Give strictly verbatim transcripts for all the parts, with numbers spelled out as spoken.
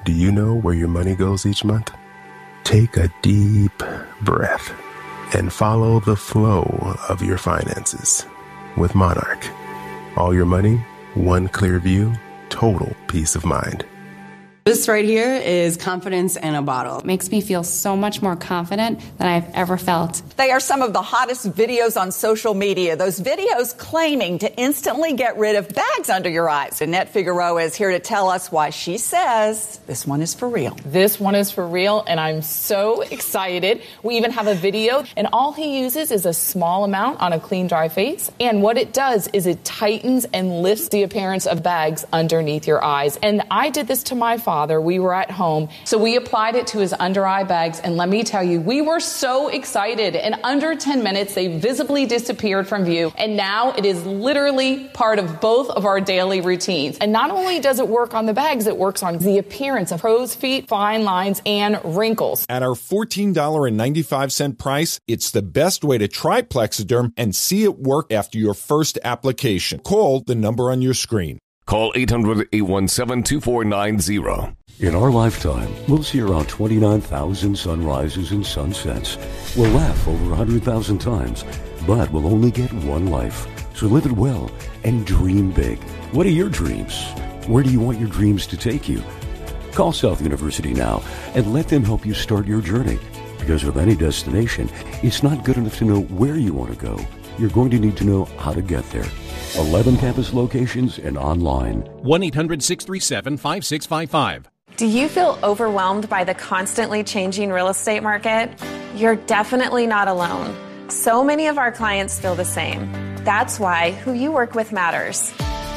Do you know where your money goes each month? Take a deep breath and follow the flow of your finances with Monarch. All your money, one clear view, total peace of mind. This right here is confidence in a bottle. It makes me feel so much more confident than I've ever felt. They are some of the hottest videos on social media. Those videos claiming to instantly get rid of bags under your eyes. Annette Figueroa is here to tell us why she says this one is for real. This one is for real, and I'm so excited. We even have a video, and all he uses is a small amount on a clean, dry face. And what it does is it tightens and lifts the appearance of bags underneath your eyes. And I did this to my father. We were at home, so we applied it to his under eye bags, and let me tell you, we were so excited. In under ten minutes, they visibly disappeared from view, and now it is literally part of both of our daily routines. And not only does it work on the bags, it works on the appearance of crow's feet, fine lines, and wrinkles. At our fourteen ninety-five price, it's the best way to try Plexiderm and see it work after your first application. Call the number on your screen. Call eight hundred, eight one seven, two four nine zero. In our lifetime, we'll see around twenty-nine thousand sunrises and sunsets. We'll laugh over one hundred thousand times, but we'll only get one life. So live it well and dream big. What are your dreams? Where do you want your dreams to take you? Call South University now and let them help you start your journey. Because with any destination, it's not good enough to know where you want to go. You're going to need to know how to get there. eleven campus locations and online. one eight hundred, six three seven, five six five five. Do you feel overwhelmed by the constantly changing real estate market? You're definitely not alone. So many of our clients feel the same. That's why who you work with matters.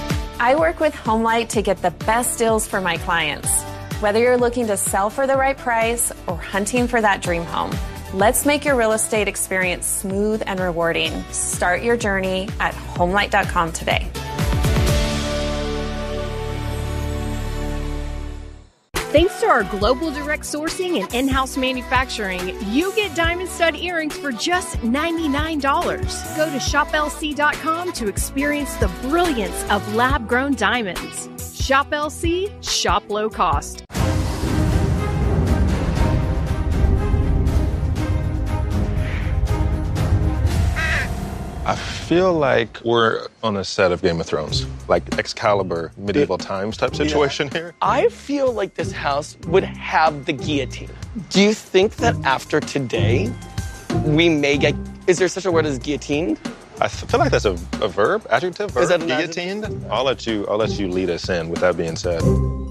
I work with HomeLight to get the best deals for my clients. Whether you're looking to sell for the right price or hunting for that dream home, let's make your real estate experience smooth and rewarding. Start your journey at homelight dot com today. Thanks to our global direct sourcing and in-house manufacturing, you get diamond stud earrings for just ninety-nine dollars. Go to shop L C dot com to experience the brilliance of lab-grown diamonds. Shop L C, shop low cost. I feel like we're on a set of Game of Thrones, like Excalibur, medieval times type situation yeah. here. I feel like this house would have the guillotine. Do you think that after today, we may get, is there such a word as guillotined? I feel like that's a, a verb, adjective, verb, is that an guillotined. Adjective? I'll let you, I'll let you lead us in with that being said.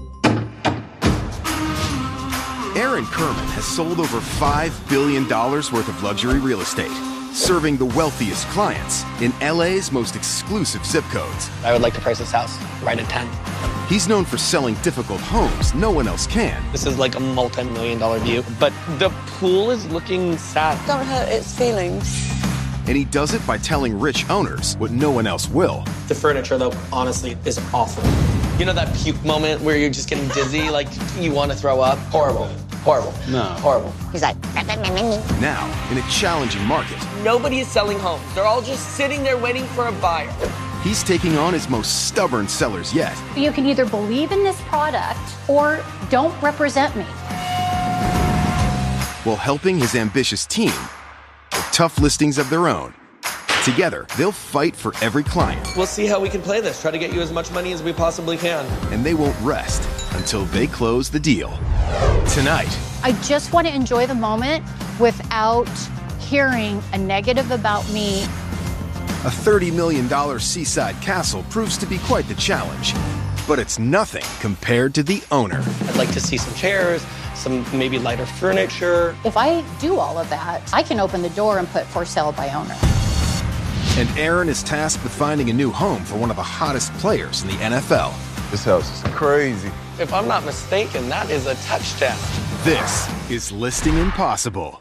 Aaron Kerman has sold over five billion dollars worth of luxury real estate, serving the wealthiest clients in L A's most exclusive zip codes. I would like to price this house right at ten. He's known for selling difficult homes no one else can. This is like a multi-million dollar view, but the pool is looking sad. Don't hurt its feelings. And he does it by telling rich owners what no one else will. The furniture, though, honestly, is awful. You know that puke moment where you're just getting dizzy, like you want to throw up? Horrible. Horrible. No. Horrible. He's like, now, in a challenging market, nobody is selling homes. They're all just sitting there waiting for a buyer. He's taking on his most stubborn sellers yet. You can either believe in this product or don't represent me. While helping his ambitious team with tough listings of their own. Together, they'll fight for every client. We'll see how we can play this. Try to get you as much money as we possibly can. And they won't rest until they close the deal. Tonight. I just want to enjoy the moment without hearing a negative about me. A thirty million dollars seaside castle proves to be quite the challenge. But it's nothing compared to the owner. I'd like to see some chairs, some maybe lighter furniture. If I do all of that, I can open the door and put for sale by owner. And Aaron is tasked with finding a new home for one of the hottest players in the N F L. This house is crazy. If I'm not mistaken, that is a touchdown. This is Listing Impossible.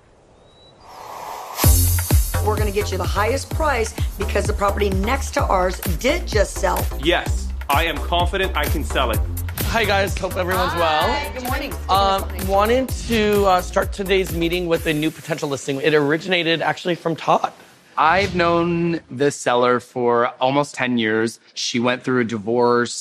We're going to get you the highest price because the property next to ours did just sell. Yes, I am confident I can sell it. Hi guys, hope everyone's Hi. well. Good morning. Um, wanted to uh, start today's meeting with a new potential listing. It originated actually from Todd. I've known this seller for almost ten years. She went through a divorce.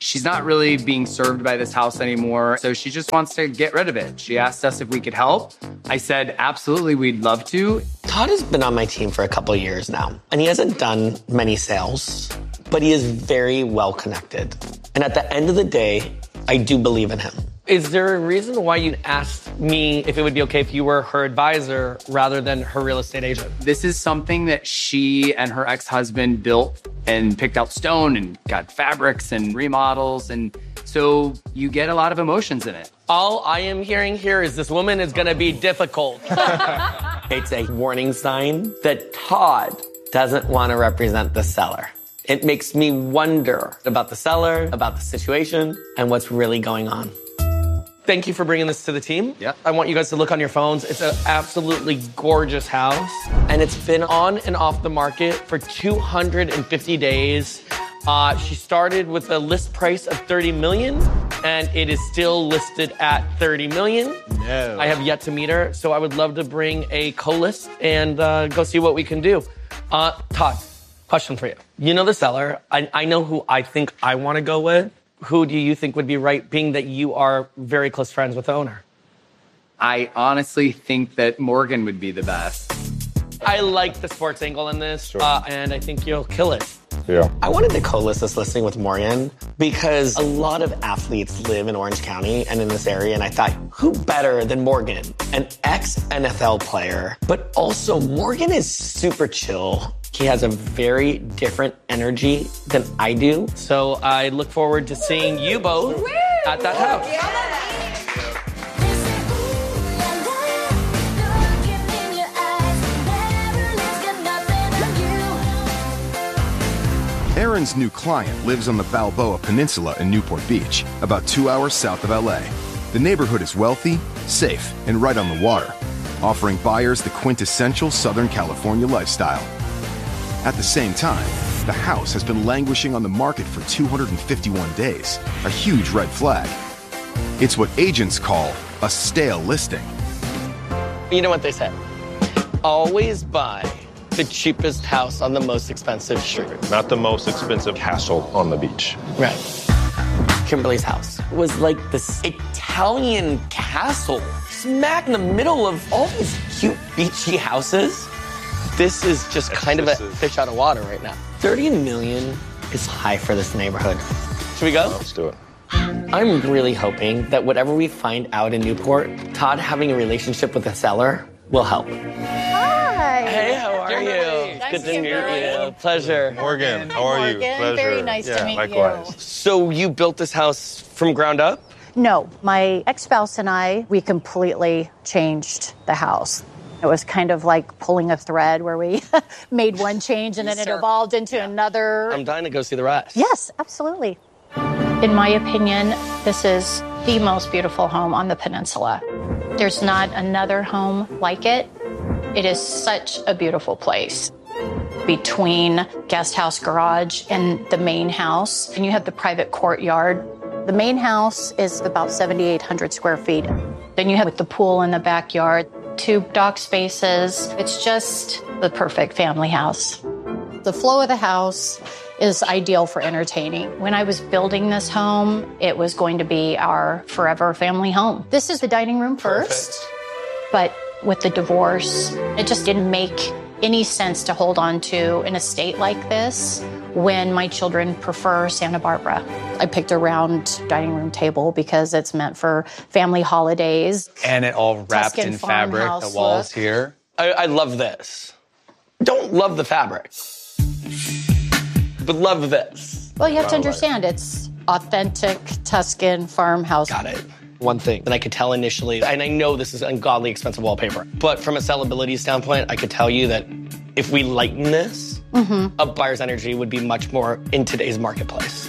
she's not really being served by this house anymore, so she just wants to get rid of it. She asked us if we could help. I said, absolutely, we'd love to. Todd has been on my team for a couple of years now, and he hasn't done many sales, but he is very well connected. And at the end of the day, I do believe in him. Is there a reason why you asked me if it would be okay if you were her advisor rather than her real estate agent? This is something that she and her ex-husband built and picked out stone and got fabrics and remodels. And so you get a lot of emotions in it. All I am hearing here is this woman is going to be difficult. It's a warning sign that Todd doesn't want to represent the seller. It makes me wonder about the seller, about the situation, and what's really going on. Thank you for bringing this to the team. Yeah. I want you guys to look on your phones. It's an absolutely gorgeous house. And it's been on and off the market for two hundred fifty days. Uh, she started with a list price of thirty million dollars, and it is still listed at thirty million dollars. No. I have yet to meet her, so I would love to bring a co-list and uh, go see what we can do. Uh, Todd, question for you. You know the seller. I, I know who I think I want to go with. Who do you think would be right, being that you are very close friends with the owner? I honestly think that Morgan would be the best. I like the sports angle in this, sure. uh, and I think you'll kill it. Yeah. I wanted to co-list this listing with Morgan because a lot of athletes live in Orange County and in this area, and I thought, who better than Morgan, an ex-N F L player, but also Morgan is super chill. He has a very different energy than I do. So I look forward to seeing you both Woo! At that house. Erin's new client lives on the Balboa Peninsula in Newport Beach, about two hours south of L A. The neighborhood is wealthy, safe, and right on the water, offering buyers the quintessential Southern California lifestyle. At the same time, the house has been languishing on the market for two hundred fifty-one days, a huge red flag. It's what agents call a stale listing. You know what they say? Always buy the cheapest house on the most expensive street. Not the most expensive castle on the beach. Right. Kimberly's house was like this Italian castle, smack in the middle of all these cute beachy houses. This is just kind of a fish out of water right now. thirty million is high for this neighborhood. Should we go? Let's do it. I'm really hoping that whatever we find out in Newport, Todd having a relationship with the seller will help. Hi. Hey, how are you? Nice Good to to meet meet you. Pleasure. Morgan, how are you? Morgan, Pleasure. very nice yeah, to meet likewise. you. So you built this house from ground up? No, my ex-spouse and I, we completely changed the house. It was kind of like pulling a thread where we made one change and then it evolved into yeah. another. I'm dying to go see the rest. Yes, absolutely. In my opinion, this is the most beautiful home on the peninsula. There's not another home like it. It is such a beautiful place. Between guest house garage and the main house, and you have the private courtyard. The main house is about seventy-eight hundred square feet. Then you have with the pool in the backyard, two dock spaces. It's just the perfect family house. The flow of the house is ideal for entertaining. When I was building this home, it was going to be our forever family home. This is the dining room first, perfect. But with the divorce, it just didn't make any sense to hold on to an estate like this when my children prefer Santa Barbara. I picked a round dining room table because it's meant for family holidays. And it all wrapped Tuscan in fabric, the walls look. here. I, I love this. Don't love the fabric, but love this. Well, you have to understand, it's authentic Tuscan farmhouse. Got it. One thing that I could tell initially, and I know this is ungodly expensive wallpaper, but from a sellability standpoint, I could tell you that if we lighten this, mm-hmm. a buyer's energy would be much more in today's marketplace.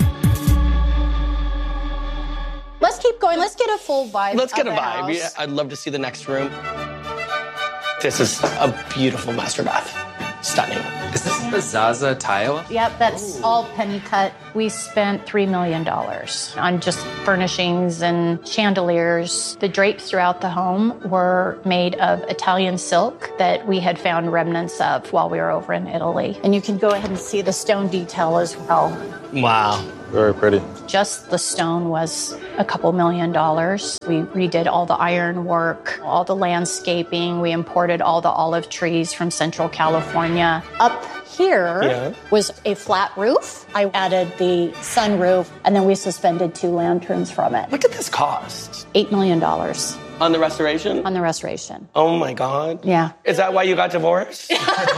Let's keep going. Let's get a full vibe. Let's get a of the vibe. Yeah, house. I'd love to see the next room. This is a beautiful master bath. Stunning. Is this the Zaza tile? Yep, that's Ooh. all penny cut. We spent three million dollars on just furnishings and chandeliers. The drapes throughout the home were made of Italian silk that we had found remnants of while we were over in Italy. And you can go ahead and see the stone detail as well. Wow. Very pretty. Just the stone was a couple million dollars. We redid all the iron work, all the landscaping. We imported all the olive trees from Central California. Up here yeah. was a flat roof. I added the sunroof, and then we suspended two lanterns from it. What did this cost? Eight million dollars. On the restoration? On the restoration. Oh my God. Yeah. Is that why you got divorced?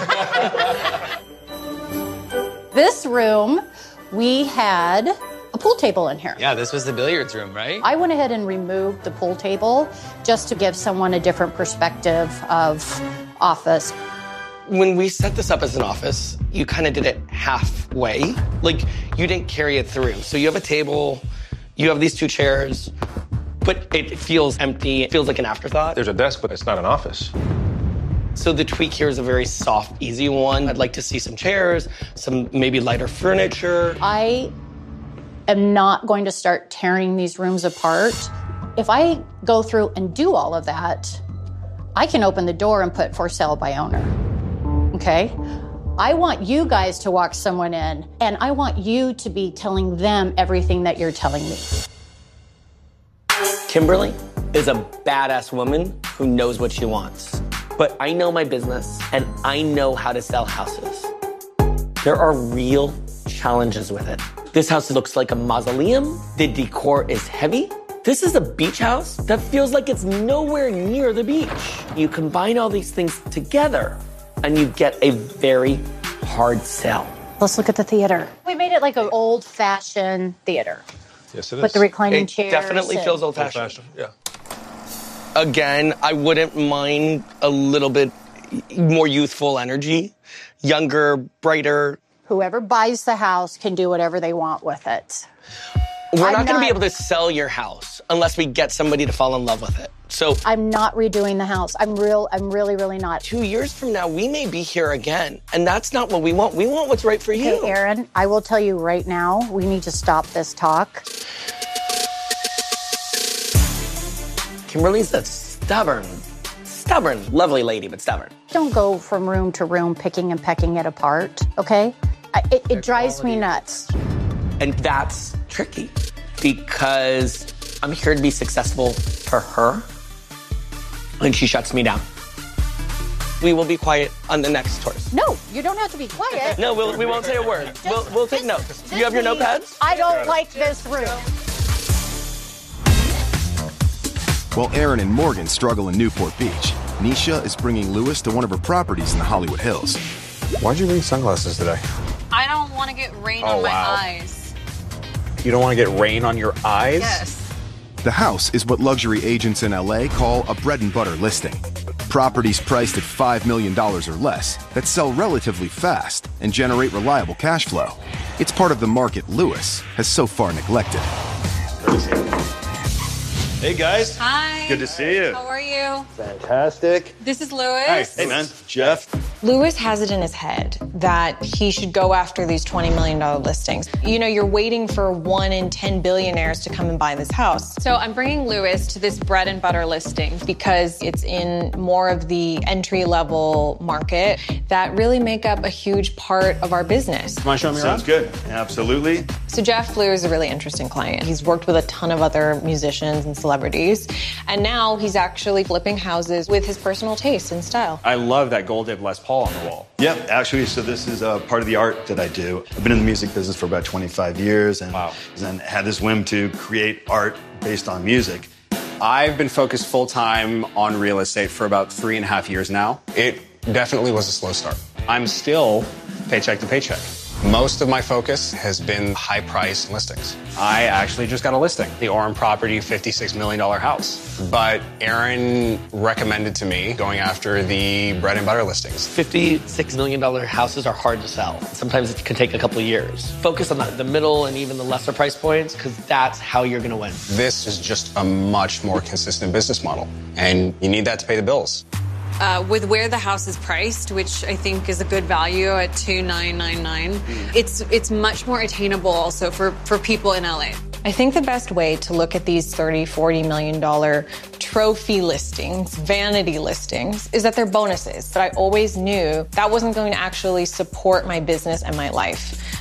This room, we had a pool table in here. Yeah, this was the billiards room, right? I went ahead and removed the pool table just to give someone a different perspective of office. When we set this up as an office, you kind of did it halfway. Like, you didn't carry it through. So you have a table, you have these two chairs, but it feels empty. It feels like an afterthought. There's a desk, but it's not an office. So the tweak here is a very soft, easy one. I'd like to see some chairs, some maybe lighter furniture. I am not going to start tearing these rooms apart. If I go through and do all of that, I can open the door and put for sale by owner, okay? I want you guys to walk someone in, and I want you to be telling them everything that you're telling me. Kimberly is a badass woman who knows what she wants. But I know my business, and I know how to sell houses. There are real challenges with it. This house looks like a mausoleum. The decor is heavy. This is a beach house that feels like it's nowhere near the beach. You combine all these things together, and you get a very hard sell. Let's look at the theater. We made it like an old-fashioned theater. Yes, it is. With the reclining it chairs. Definitely and... feels old-fashioned. Old-fashioned, yeah. Again, I wouldn't mind a little bit more youthful energy, younger, brighter. Whoever buys the house can do whatever they want with it. We're I'm not going to not... be able to sell your house unless we get somebody to fall in love with it. So I'm not redoing the house. I'm real. I'm really, really not. Two years from now, we may be here again, and that's not what we want. We want what's right for you. Hey, Aaron, I will tell you right now, we need to stop this talk. Kimberly's that stubborn, stubborn, lovely lady, but stubborn. Don't go from room to room picking and pecking it apart, okay? It, it drives me nuts. And that's tricky because I'm here to be successful for her, and she shuts me down. We will be quiet on the next tours. No, you don't have to be quiet. No, we'll, we won't say a word. Just, we'll, we'll take notes. Do you have your notepads? I don't like this room. While Aaron and Morgan struggle in Newport Beach, Nisha is bringing Lewis to one of her properties in the Hollywood Hills. Why'd you bring sunglasses today? I don't want to get rain oh, on my wow. eyes. You don't want to get rain on your eyes? Yes. The house is what luxury agents in L A call a bread and butter listing. Properties priced at five million dollars or less that sell relatively fast and generate reliable cash flow. It's part of the market Lewis has so far neglected. Hey, guys. Hi. Good to see you. How are you? Fantastic. This is Lewis. Hi. Hey, man. Jeff. Lewis has it in his head that he should go after these twenty million dollars listings. You know, you're waiting for one in ten billionaires to come and buy this house. So I'm bringing Lewis to this bread and butter listing because it's in more of the entry-level market that really make up a huge part of our business. Want to show me around? Sounds good. Absolutely. So Jeff Flew is a really interesting client. He's worked with a ton of other musicians and celebrities, and now he's actually flipping houses with his personal taste and style. I love that gold Dave Les Paul on the wall. Yep, actually, so this is uh, part of the art that I do. I've been in the music business for about twenty-five years, and wow. then had this whim to create art based on music. I've been focused full-time on real estate for about three and a half years now. It definitely was a slow start. I'm still paycheck to paycheck. Most of my focus has been high-price listings. I actually just got a listing, the Orem property, fifty-six million dollars house. But Aaron recommended to me going after the bread and butter listings. fifty-six million dollars houses are hard to sell. Sometimes it can take a couple of years. Focus on the, the middle and even the lesser price points because that's how you're going to win. This is just a much more consistent business model, and you need that to pay the bills. Uh, with where the house is priced, which I think is a good value at two nine nine nine, mm. it's it's much more attainable also for, for people in L A. I think the best way to look at these thirty, forty million dollars trophy listings, vanity listings, is that they're bonuses. But I always knew that wasn't going to actually support my business and my life.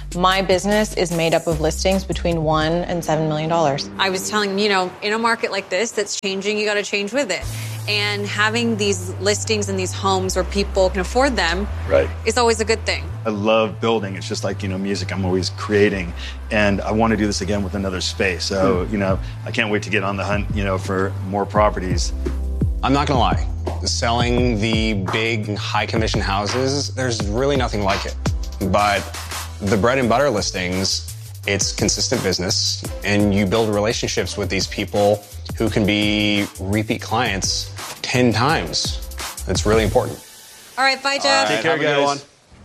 My business is made up of listings between one and seven million dollars. I was telling them, you know, in a market like this that's changing, you got to change with it. And having these listings and these homes where people can afford them right. is always a good thing. I love building. It's just like, you know, music. I'm always creating. And I want to do this again with another space. So, you know, I can't wait to get on the hunt, you know, for more properties. I'm not gonna lie, selling the big high commission houses, there's really nothing like it. But the bread and butter listings, it's consistent business and you build relationships with these people who can be repeat clients ten times. It's really important. All right, bye, Jeff. Take care, guys.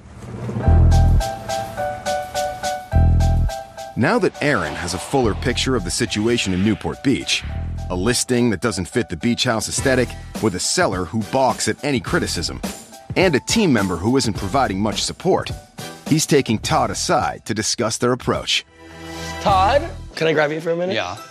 Now that Aaron has a fuller picture of the situation in Newport Beach, a listing that doesn't fit the beach house aesthetic with a seller who balks at any criticism, and a team member who isn't providing much support, he's taking Todd aside to discuss their approach. Todd, can I grab you for a minute? Yeah.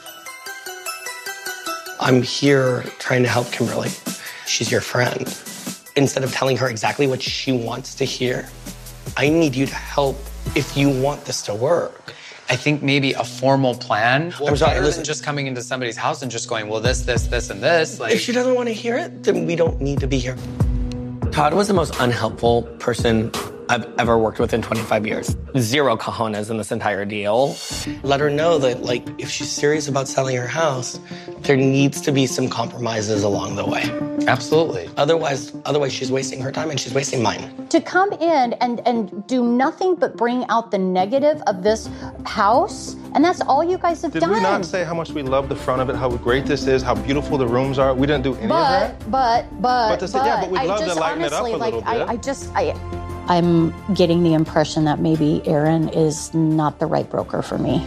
I'm here trying to help Kimberly. She's your friend. Instead of telling her exactly what she wants to hear, I need you to help if you want this to work. I think maybe a formal plan. I'm sorry, better listen. than just coming into somebody's house and just going, well, this, this, this, and this. Like, If she doesn't want to hear it, then we don't need to be here. Todd was the most unhelpful person I've ever worked with in twenty-five years. Zero cojones in this entire deal. Let her know that, like, if she's serious about selling her house, there needs to be some compromises along the way. Absolutely. Otherwise, otherwise she's wasting her time and she's wasting mine. To come in and, and do nothing but bring out the negative of this house, and that's all you guys have Did done. we not say how much we love the front of it, how great this is, how beautiful the rooms are? We didn't do any but, of that? But, but, But to say, yeah, but we'd I love to just lighten it up honestly, a like, little I, bit. I just, I, I'm getting the impression that maybe Aaron is not the right broker for me.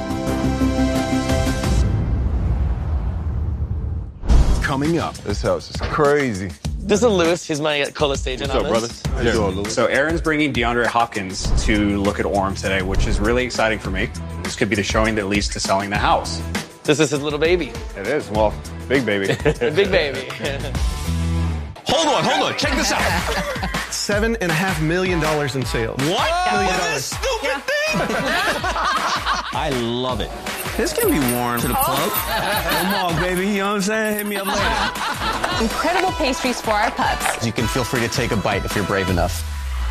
Coming up. This house is crazy. This is Lewis. He's my co-list agent on this. brothers? How you doing, Lewis? So Aaron's bringing DeAndre Hopkins to look at Orem today, which is really exciting for me. This could be the showing that leads to selling the house. This is his little baby. It is. Well, big baby. Big baby. Hold on, hold on. Check this out. Seven and a half million dollars in sales. What? Million For dollars. this stupid thing? I love it. This can be worn to the plug. Come on, baby. You know what I'm saying? Hit me up later. Incredible pastries for our pups. You can feel free to take a bite if you're brave enough.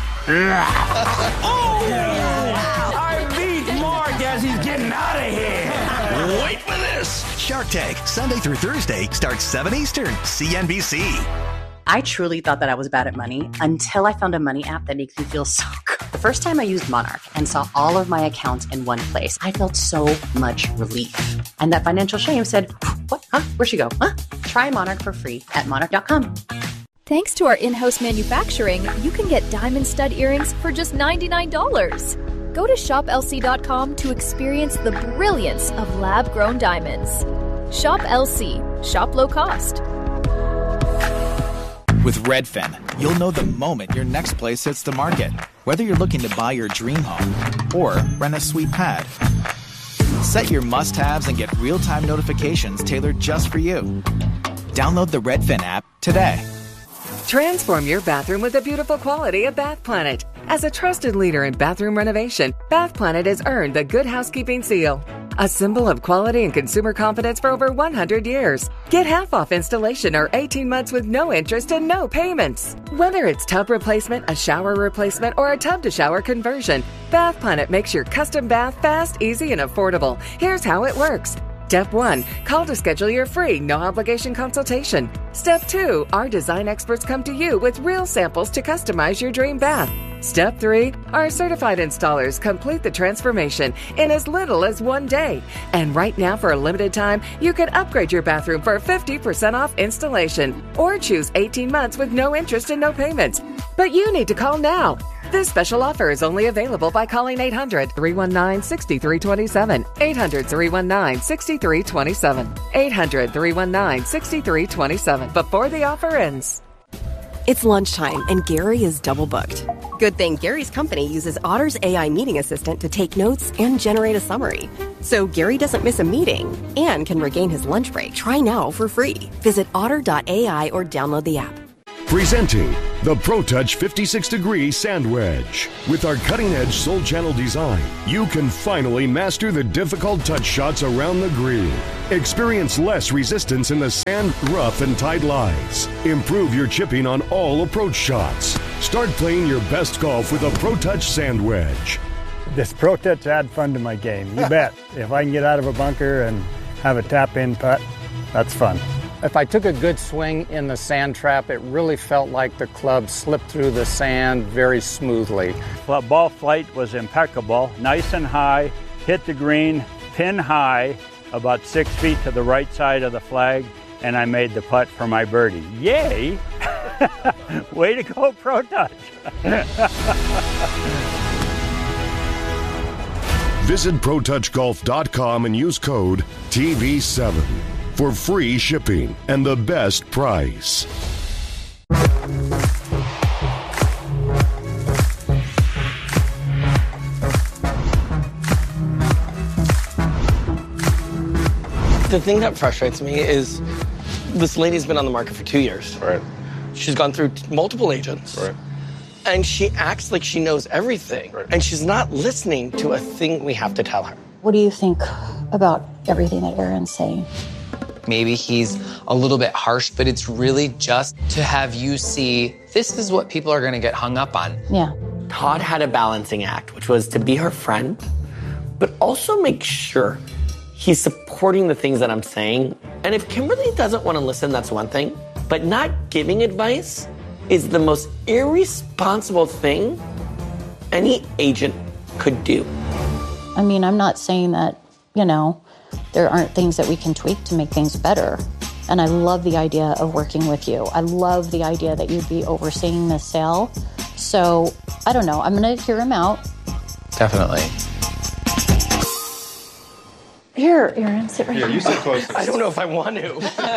Oh! I beat Mark as he's getting out of here. Wait for this. Shark Tank, Sunday through Thursday, starts seven Eastern, C N B C. I truly thought that I was bad at money until I found a money app that makes me feel so good. The first time I used Monarch and saw all of my accounts in one place, I felt so much relief. And that financial shame said, what? Huh? Where'd she go? Huh? Try Monarch for free at monarch dot com. Thanks to our in-house manufacturing, you can get diamond stud earrings for just ninety-nine dollars. Go to shop L C dot com to experience the brilliance of lab-grown diamonds. Shop L C. Shop low cost. With Redfin, you'll know the moment your next place hits the market. Whether you're looking to buy your dream home or rent a sweet pad. Set your must-haves and get real-time notifications tailored just for you. Download the Redfin app today. Transform your bathroom with the beautiful quality of Bath Planet. As a trusted leader in bathroom renovation, Bath Planet has earned the Good Housekeeping seal, a symbol of quality and consumer confidence for over one hundred years. Get half off installation or eighteen months with no interest and no payments. Whether it's tub replacement, a shower replacement, or a tub-to-shower conversion, Bath Planet makes your custom bath fast, easy, and affordable. Here's how it works. Step one, call to schedule your free, no-obligation consultation. Step two, our design experts come to you with real samples to customize your dream bath. Step three, our certified installers complete the transformation in as little as one day. And right now, for a limited time, you can upgrade your bathroom for fifty percent off installation or choose eighteen months with no interest and no payments. But you need to call now. This special offer is only available by calling eight hundred, three one nine, six three two seven, eight hundred, three one nine, six three two seven, eight hundred, three one nine, six three two seven before the offer ends. It's lunchtime and Gary is double booked. Good thing Gary's company uses Otter's A I meeting assistant to take notes and generate a summary. So Gary doesn't miss a meeting and can regain his lunch break. Try now for free. Visit otter dot A I or download the app. Presenting The ProTouch fifty-six degree Sand Wedge. With our cutting-edge Soul Channel design, you can finally master the difficult touch shots around the green. Experience less resistance in the sand, rough, and tight lies. Improve your chipping on all approach shots. Start playing your best golf with a ProTouch Sand Wedge. This ProTouch add fun to my game, you bet. If I can get out of a bunker and have a tap-in putt, that's fun. If I took a good swing in the sand trap, it really felt like the club slipped through the sand very smoothly. Well, ball flight was impeccable, nice and high, hit the green, pin high, about six feet to the right side of the flag, and I made the putt for my birdie. Yay! Way to go, ProTouch! Visit Pro Touch Golf dot com and use code T V seven for free shipping and the best price. The thing that frustrates me is this lady's been on the market for two years. Right. She's gone through t- multiple agents. Right. And she acts like she knows everything. Right. And she's not listening to a thing we have to tell her. What do you think about everything that Aaron's saying? Maybe he's a little bit harsh, but it's really just to have you see this is what people are going to get hung up on. Yeah. Todd had a balancing act, which was to be her friend, but also make sure he's supporting the things that I'm saying. And if Kimberly doesn't want to listen, that's one thing. But not giving advice is the most irresponsible thing any agent could do. I mean, I'm not saying that, you know, there aren't things that we can tweak to make things better. And I love the idea of working with you. I love the idea that you'd be overseeing this sale. So, I don't know. I'm going to hear him out. Definitely. Here, Aaron, sit right Yeah, here. you sit close. I don't know if I want to.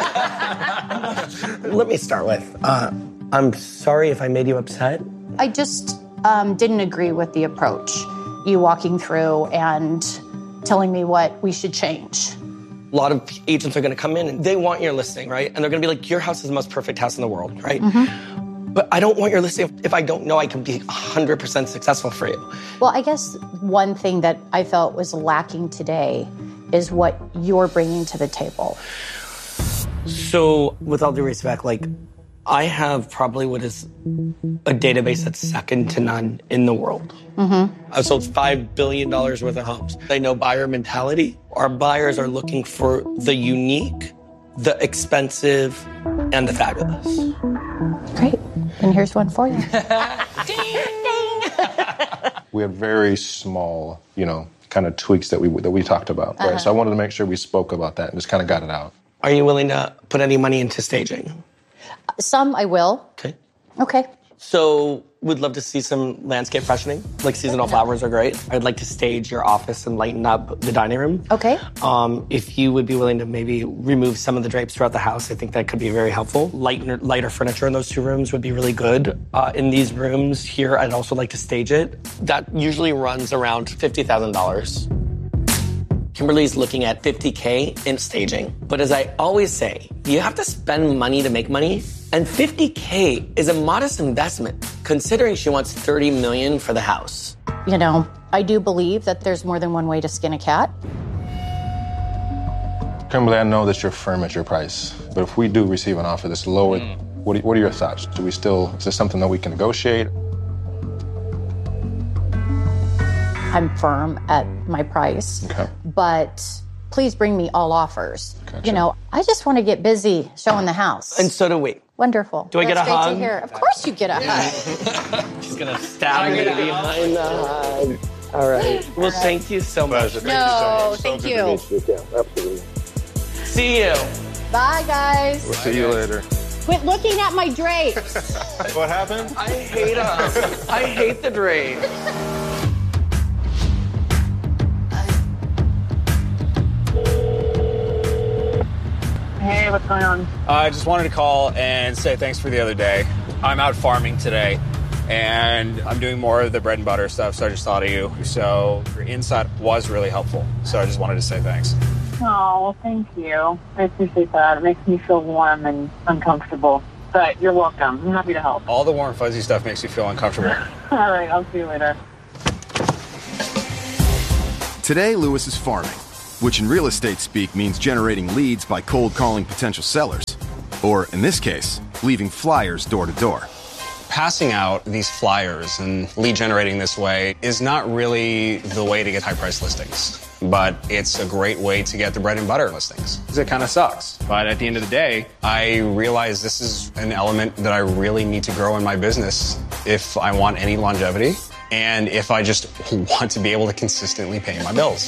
Let me start with, uh, I'm sorry if I made you upset. I just um, didn't agree with the approach. You walking through and telling me what we should change. A lot of agents are going to come in and they want your listing, right? And they're going to be like, your house is the most perfect house in the world, right? Mm-hmm. But I don't want your listing if, if I don't know I can be one hundred percent successful for you. Well, I guess one thing that I felt was lacking today is what you're bringing to the table. So, with all due respect, like, I have probably what is a database that's second to none in the world. Mm-hmm. I've sold five billion dollars worth of homes. I know buyer mentality. Our buyers are looking for the unique, the expensive, and the fabulous. Great. And here's one for you. We had very small, you know, kind of tweaks that we that we talked about, right? Uh-huh. So I wanted to make sure we spoke about that and just kind of got it out. Are you willing to put any money into staging? Some I will. Okay. Okay. So, would love to see some landscape freshening. Like seasonal flowers are great. I'd like to stage your office and lighten up the dining room. Okay. Um, if you would be willing to maybe remove some of the drapes throughout the house, I think that could be very helpful. Lighter, lighter furniture in those two rooms would be really good. Uh, in these rooms here, I'd also like to stage it. That usually runs around fifty thousand dollars. Kimberly's looking at fifty K in staging. But as I always say, you have to spend money to make money. And fifty K is a modest investment, considering she wants thirty million dollars for the house. You know, I do believe that there's more than one way to skin a cat. Kimberly, I know that you're firm at your price, but if we do receive an offer that's lower, mm. what, are, what are your thoughts? Do we still, is this something that we can negotiate? I'm firm at my price, Okay. but please bring me all offers. Gotcha. You know, I just want to get busy showing the house. And so do we. Wonderful. Do I get That's a great hug? To hear. Of course you get a hug. She's gonna stab me behind the hug. All right. Well, thank you so much. Pleasure. No, Thank you thank so much. you. So good to meet you. Yeah, absolutely. See you. Bye, guys. We'll see you later. Quit looking at my drapes. What happened? I hate them. I hate the drape. Hey, what's going on? I just wanted to call and say thanks for the other day. I'm out farming today, and I'm doing more of the bread and butter stuff, so I just thought of you. So your insight was really helpful, so I just wanted to say thanks. Oh, well, thank you. I appreciate that. It makes me feel warm and uncomfortable. but you're welcome. I'm happy to help. All the warm, fuzzy stuff makes you feel uncomfortable. All right, I'll see you later. Today, Lewis is farming, which in real estate speak means generating leads by cold calling potential sellers. Or, in this case, leaving flyers door to door. Passing out these flyers and lead generating this way is not really the way to get high price listings. But it's a great way to get the bread and butter listings. It kind of sucks. But at the end of the day, I realize this is an element that I really need to grow in my business if I want any longevity and if I just want to be able to consistently pay my bills.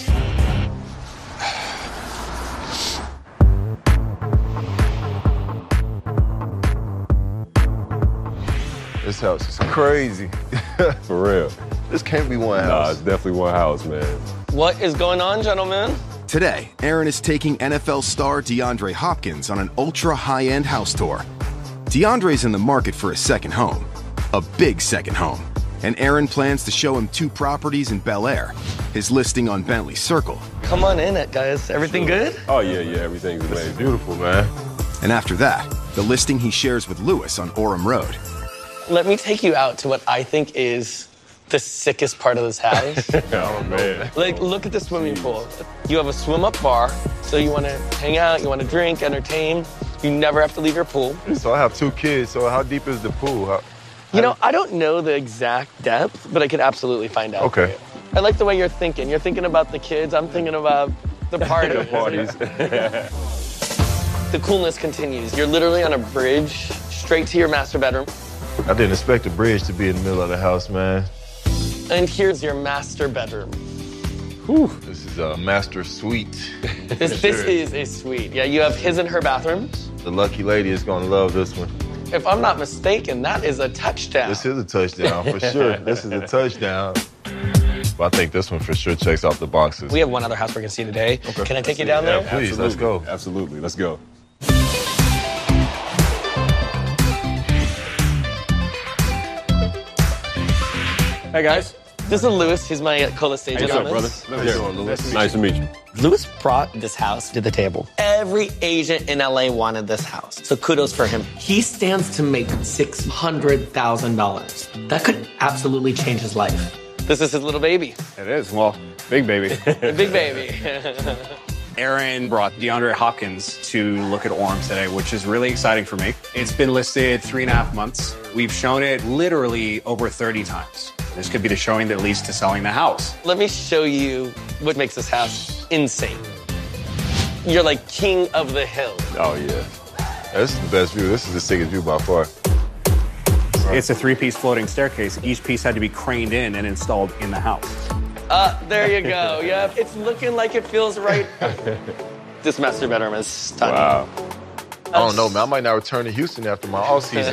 This house is crazy. For real. This can't be one house. Nah, it's definitely one house, man. What is going on, gentlemen? Today, Aaron is taking N F L star DeAndre Hopkins on an ultra high-end house tour. DeAndre's in the market for a second home, a big second home, and Aaron plans to show him two properties in Bel Air, his listing on Bentley Circle. Come on in it, guys. Everything Sure. good? Oh, yeah, yeah, everything's amazing. Beautiful, man. And after that, the listing he shares with Lewis on Orem Road. Let me take you out to what I think is the sickest part of this house. Oh, man. Like, look at the swimming pool. You have a swim-up bar, so you want to hang out, you want to drink, entertain. You never have to leave your pool. So I have two kids, so how deep is the pool? How, You know, I don't know the exact depth, but I could absolutely find out. Okay. For you. I like the way you're thinking. You're thinking about the kids. I'm thinking about the party. The parties. The coolness continues. You're literally on a bridge straight to your master bedroom. I didn't expect the bridge to be in the middle of the house, man. And here's your master bedroom. Whew. This is a master suite. This this is a suite. Yeah, you have his and her bathrooms. The lucky lady is gonna love this one. If I'm not mistaken, that is a touchdown. This is a touchdown, for sure. This is a touchdown. But I think this one for sure checks off the boxes. We have one other house we're gonna see today. Okay. Can I take you Yeah, down there? please, Absolutely. let's go. Absolutely, let's go. Hey, guys. This is Lewis. He's my co-estate What's up, gentleman. brother? How you doing, Lewis? Nice to meet you. Lewis brought this house to the table. Every agent in L A wanted this house, so kudos for him. He stands to make six hundred thousand dollars. That could absolutely change his life. This is his little baby. It is. Well, big baby. Big baby. Aaron brought DeAndre Hopkins to look at Orem today, which is really exciting for me. It's been listed three and a half months. We've shown it literally over thirty times. This could be the showing that leads to selling the house. Let me show you what makes this house insane. You're like king of the hill. Oh, yeah. This is the best view. This is the sickest view by far. It's a three-piece floating staircase. Each piece had to be craned in and installed in the house. Uh, there you go. Yeah, it's looking like it feels right. This master bedroom is stunning. Wow. I don't know, man. I might not return to Houston after my off season.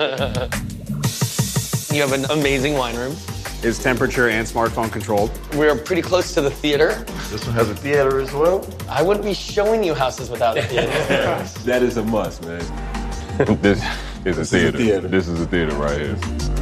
You have an amazing wine room. It's temperature and smartphone controlled. We're pretty close to the theater. This one has a theater as well. I wouldn't be showing you houses without a theater. That is a must, man. This is a This is a theater. theater. This is a theater right here.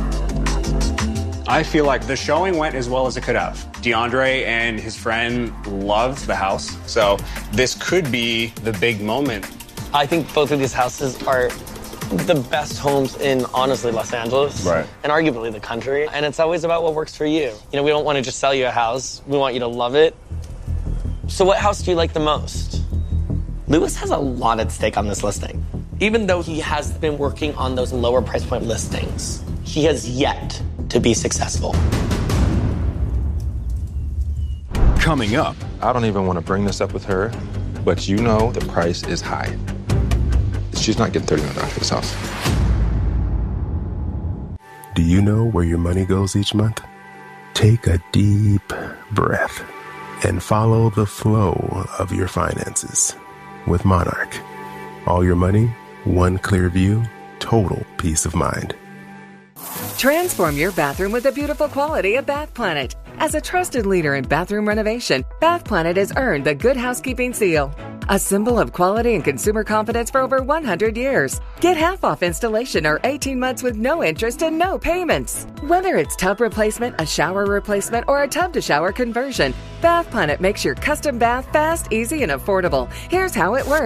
I feel like the showing went as well as it could have. DeAndre and his friend loved the house, so this could be the big moment. I think both of these houses are the best homes in, honestly, Los Angeles. Right. And arguably the country. And it's always about what works for you. You know, we don't want to just sell you a house. We want you to love it. So what house do you like the most? Lewis has a lot at stake on this listing. Even though he has been working on those lower price point listings, he has yet to be successful. Coming up. I don't even want to bring this up with her, but you know the price is high. She's not getting thirty million dollars for this house. Do you know where your money goes each month? Take a deep breath and follow the flow of your finances with Monarch. All your money, one clear view, total peace of mind. Transform your bathroom with the beautiful quality of Bath Planet. As a trusted leader in bathroom renovation, Bath Planet has earned the Good Housekeeping Seal, a symbol of quality and consumer confidence for over one hundred years. Get half off installation or eighteen months with no interest and no payments. Whether it's tub replacement, a shower replacement, or a tub-to-shower conversion, Bath Planet makes your custom bath fast, easy, and affordable. Here's how it works.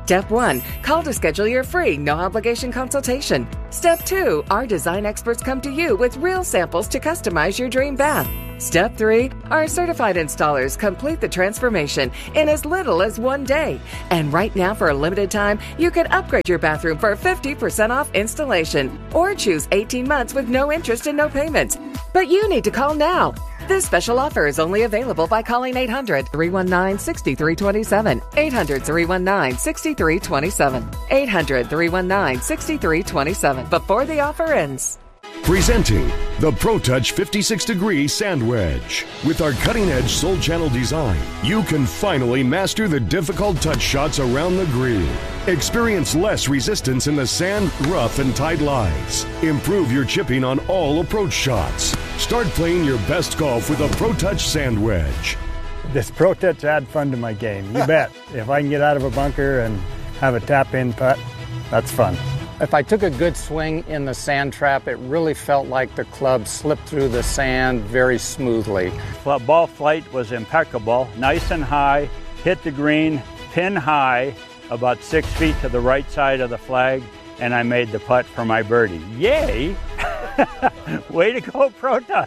Step one, call to schedule your free, no-obligation consultation. Step two, our design experts come to you with real samples to customize your dream bath. Step three, our certified installers complete the transformation in as little as one day. And right now, for a limited time, you can upgrade your bathroom for fifty percent off installation or choose eighteen months with no interest and no payments. But you need to call now. This special offer is only available by calling eight hundred, three one nine, six three two seven, eight hundred, three one nine, six three two seven, eight hundred, three one nine, six three two seven before the offer ends. Presenting the ProTouch fifty-six degree Sand Wedge. With our cutting-edge Soul Channel design, you can finally master the difficult touch shots around the green. Experience less resistance in the sand, rough, and tight lies. Improve your chipping on all approach shots. Start playing your best golf with a ProTouch Sand Wedge. This ProTouch add fun to my game, you bet. If I can get out of a bunker and have a tap-in putt, that's fun. If I took a good swing in the sand trap, it really felt like the club slipped through the sand very smoothly. Ball flight was impeccable, nice and high, hit the green, pin high, about six feet to the right side of the flag, and I made the putt for my birdie. Yay! Way to go, ProTouch!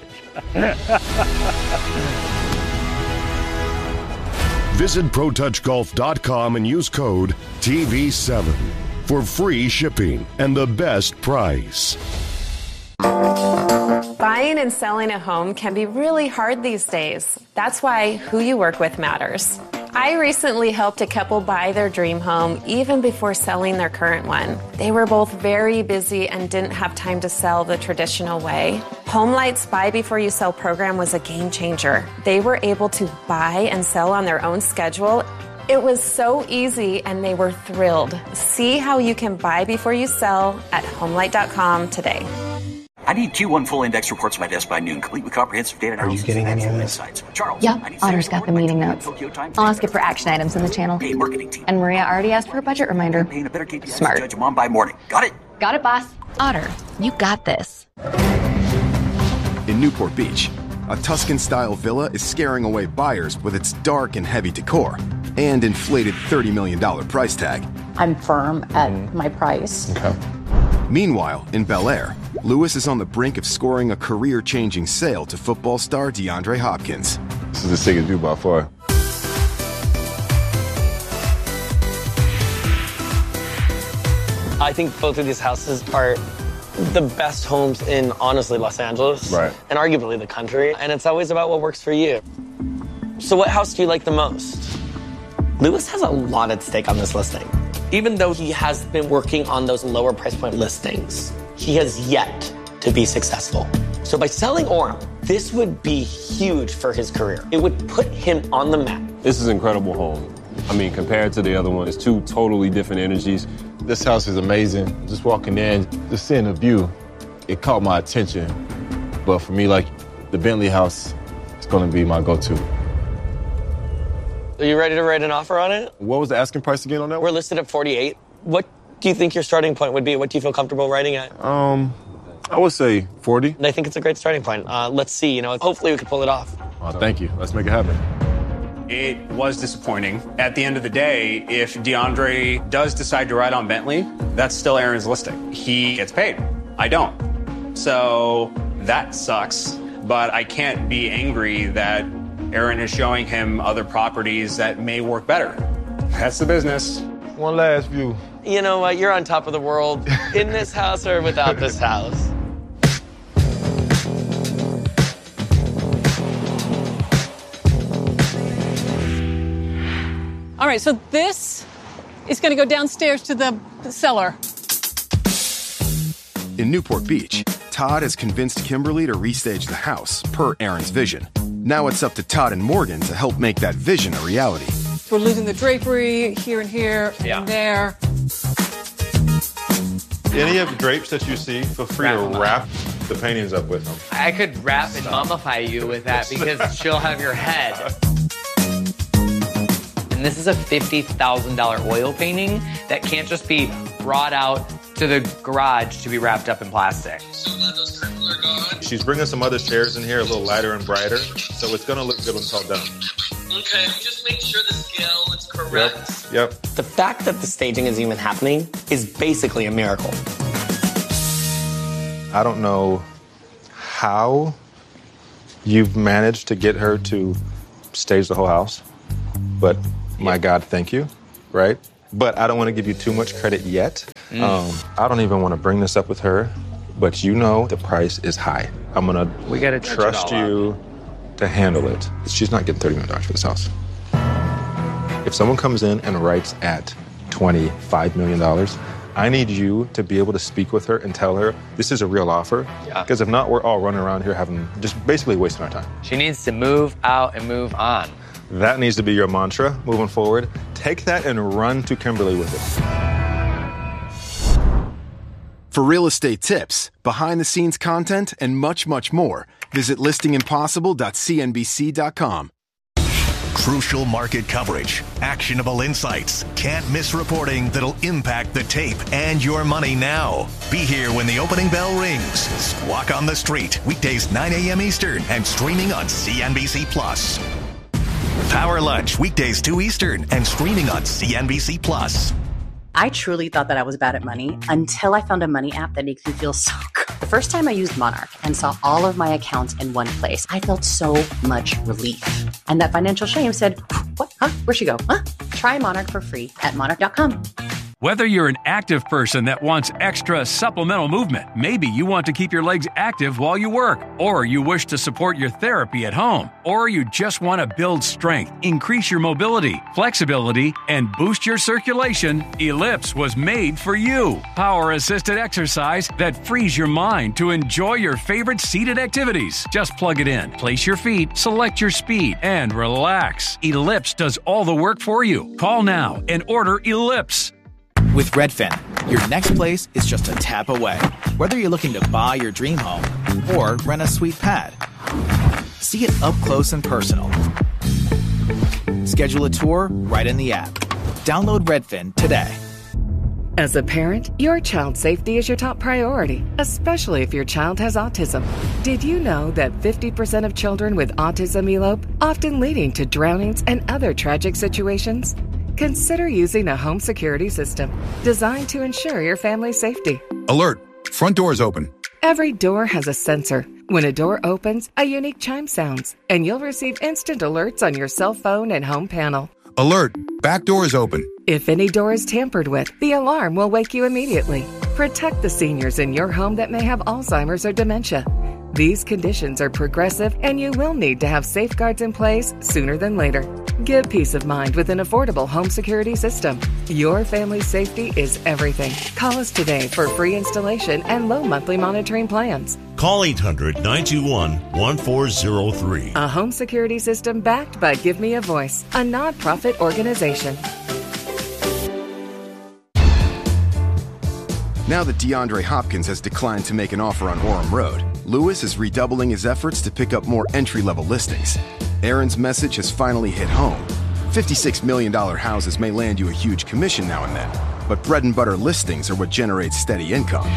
Visit Pro Touch Golf dot com and use code T V seven for free shipping and the best price. Buying and selling a home can be really hard these days. That's why who you work with matters. I recently helped a couple buy their dream home even before selling their current one. They were both very busy and didn't have time to sell the traditional way. HomeLight's Buy Before You Sell program was a game changer. They were able to buy and sell on their own schedule. It was so easy and they were thrilled. See how you can buy before you sell at homelight dot com today. I need Q one full index reports to my desk by noon, complete with comprehensive data analysis. Are you getting any of this? Charles. Yep, Otter's got the meeting notes. I'll ask it for action items in the channel. Hey, marketing team. And Maria already asked for a budget reminder. Paying a better K P I Smart. Judge them on by morning. Got it? Got it, boss. Otter, you got this. In Newport Beach, a Tuscan-style villa is scaring away buyers with its dark and heavy decor and inflated thirty million dollars price tag. I'm firm at my price. Okay. Meanwhile, in Bel Air, Lewis is on the brink of scoring a career-changing sale to football star DeAndre Hopkins. This is the sickest dude by far. I think both of these houses are the best homes in, honestly, Los Angeles. Right. And arguably the country. And it's always about what works for you. So what house do you like the most? Lewis has a lot at stake on this listing. Even though he has been working on those lower price point listings, he has yet to be successful. So by selling Orem, this would be huge for his career. It would put him on the map. This is an incredible home. I mean, compared to the other one, it's two totally different energies. This house is amazing. Just walking in, just seeing the view, it caught my attention. But for me, like, the Bentley house, it's gonna be my go-to. Are you ready to write an offer on it? What was the asking price again on that one? We're listed at forty-eight. What do you think your starting point would be? What do you feel comfortable writing at? Um, I would say forty. And I think it's a great starting point. Uh, let's see, you know, hopefully we can pull it off. Uh, thank you. Let's make it happen. It was disappointing. At the end of the day, if DeAndre does decide to ride on Bentley, that's still Aaron's listing. He gets paid. I don't. So that sucks. But I can't be angry that Aaron is showing him other properties that may work better. That's the business. One last view. You know what? You're on top of the world in this house or without this house. All right, so this is going to go downstairs to the cellar. In Newport Beach, Todd has convinced Kimberly to restage the house per Aaron's vision. Now it's up to Todd and Morgan to help make that vision a reality. We're losing the drapery here and here Yeah. and there. Any of the drapes that you see, feel free Wrap to them up. wrap the paintings up with them. I could wrap and mummify you with that because she'll have your head. And this is a fifty thousand dollars oil painting that can't just be brought out to the garage to be wrapped up in plastic. She's bringing some other chairs in here, a little lighter and brighter, so it's gonna look good when it's all done. Okay, just make sure the scale is correct. Yep. Yep. The fact that the staging is even happening is basically a miracle. I don't know how you've managed to get her to stage the whole house, but my God, thank you, right? But I don't want to give you too much credit yet. Mm. Um, I don't even want to bring this up with her, but you know the price is high. I'm gonna we gotta trust you out. to handle it. She's not getting thirty million dollars for this house. If someone comes in and writes at twenty-five million dollars, I need you to be able to speak with her and tell her this is a real offer. Yeah. Because if not, we're all running around here having just basically wasting our time. She needs to move out and move on. That needs to be your mantra moving forward. Take that and run to Kimberly with it. For real estate tips, behind-the-scenes content, and much, much more, visit listing impossible dot c n b c dot com. Crucial market coverage, actionable insights, can't miss reporting that'll impact the tape and your money now. Be here when the opening bell rings. Squawk on the Street, weekdays nine a.m. Eastern and streaming on C N B C Plus. Power Lunch, weekdays two Eastern and streaming on C N B C Plus. I truly thought that I was bad at money until I found a money app that makes me feel so good. The first time I used Monarch and saw all of my accounts in one place, I felt so much relief. And that financial shame said, what? Huh? Where'd she go? Huh? Try Monarch for free at monarch dot com. Whether you're an active person that wants extra supplemental movement, maybe you want to keep your legs active while you work, or you wish to support your therapy at home, or you just want to build strength, increase your mobility, flexibility, and boost your circulation, Ellipse was made for you. Power-assisted exercise that frees your mind to enjoy your favorite seated activities. Just plug it in, place your feet, select your speed, and relax. Ellipse does all the work for you. Call now and order Ellipse. With Redfin, your next place is just a tap away. Whether you're looking to buy your dream home or rent a sweet pad, see it up close and personal. Schedule a tour right in the app. Download Redfin today. As a parent, your child's safety is your top priority, especially if your child has autism. Did you know that fifty percent of children with autism elope, often leading to drownings and other tragic situations? Consider using a home security system designed to ensure your family's safety. Alert! Front door is open. Every door has a sensor. When a door opens, a unique chime sounds, and you'll receive instant alerts on your cell phone and home panel. Alert! Back door is open. If any door is tampered with, the alarm will wake you immediately. Protect the seniors in your home that may have Alzheimer's or dementia. These conditions are progressive, and you will need to have safeguards in place sooner than later. Get peace of mind with an affordable home security system. Your family's safety is everything. Call us today for free installation and low monthly monitoring plans. Call eight hundred, nine two one, one four zero three. A home security system backed by Give Me a Voice, a nonprofit organization. Now that DeAndre Hopkins has declined to make an offer on Orem Road, Lewis is redoubling his efforts to pick up more entry-level listings. Aaron's message has finally hit home. fifty-six million dollars houses may land you a huge commission now and then, but bread and butter listings are what generates steady income.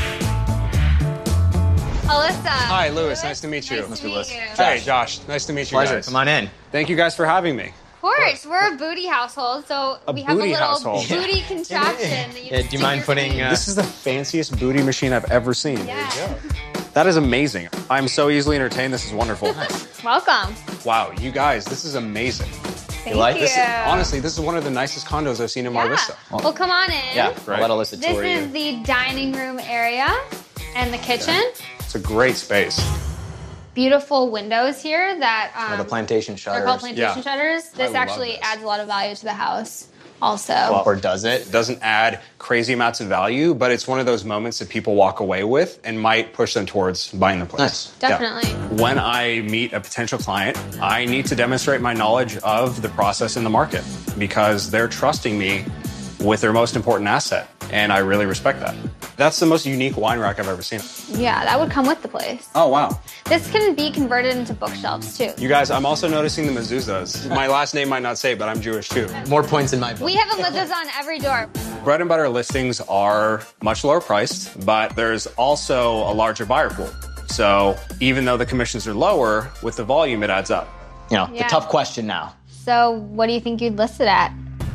Alyssa. Hi, Lewis. Nice to meet you. Nice to meet you. Hey, Josh. Nice to meet you Pleasure. guys. Come on in. Thank you guys for having me. Of course, we're a booty household, so A we have a booty little household. booty contraption that you Yeah, can do you mind putting? Uh... This is the fanciest booty machine I've ever seen. Yeah. That is amazing. I'm so easily entertained. This is wonderful. Welcome. Wow, you guys, this is amazing. Thank you. Like This is, honestly, this is one of the nicest condos I've seen in Mar Vista. Well, come on in. Yeah, right. I'll let Alyssa tour you. This is the dining room area and the kitchen. It's a great space. Beautiful windows here that um, Oh, the plantation they're shutters. called plantation Yeah. shutters. I This love actually this. adds a lot of value to the house. Also, Well, or does it? It doesn't add crazy amounts of value, but it's one of those moments that people walk away with and might push them towards buying the place. Nice. Definitely. Yeah. When I meet a potential client, I need to demonstrate my knowledge of the process in the market because they're trusting me with their most important asset, and I really respect that. That's the most unique wine rack I've ever seen. yeah, that would come with the place. Oh, wow. This can be converted into bookshelves too. You guys, I'm also noticing the mezuzahs. My last name might not say, but I'm Jewish too. More points in my book. We have a mezuzah on every door. Bread and butter listings are much lower priced, but there's also a larger buyer pool. So even though the commissions are lower, with the volume, it adds up. You know, the Yeah. tough question now. So what do you think you'd list it at?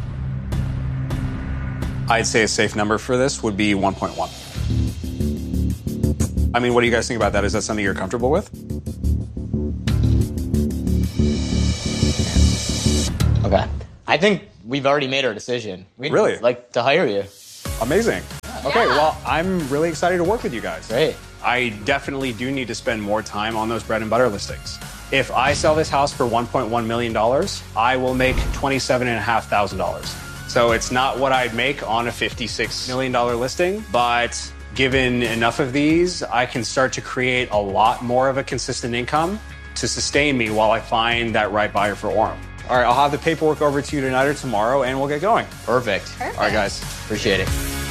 I'd say a safe number for this would be one point one. I mean, what do you guys think about that? Is that something you're comfortable with? Okay. I think we've already made our decision. We'd Really? like to hire you. Amazing. Okay, well, I'm really excited to work with you guys. Great. I definitely do need to spend more time on those bread and butter listings. If I sell this house for one point one million dollars, I will make twenty-seven thousand five hundred dollars. So it's not what I'd make on a fifty-six million dollars listing, but given enough of these, I can start to create a lot more of a consistent income to sustain me while I find that right buyer for Orem. All right, I'll have the paperwork over to you tonight or tomorrow, and we'll get going. Perfect. Perfect. All right, guys. Appreciate it.